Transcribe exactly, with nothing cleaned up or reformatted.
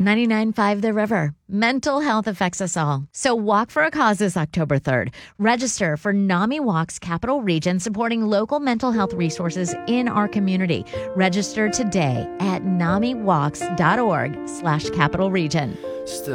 ninety-nine point five The River. Mental health affects us all. So walk for a cause this October third. Register for NAMI Walks Capital Region, supporting local mental health resources in our community. Register today at namiwalks.org slash capital region.